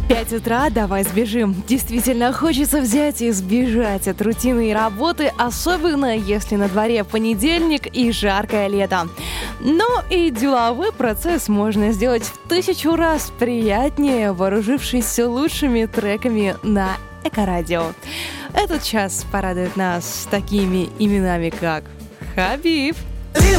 5 утра, давай сбежим. Действительно, хочется взять и сбежать от рутины и работы, особенно если на дворе понедельник и жаркое лето. Но и деловой процесс можно сделать в 1000 раз приятнее, вооружившись лучшими треками на Эко-радио. Этот час порадует нас такими именами, как Хабиб,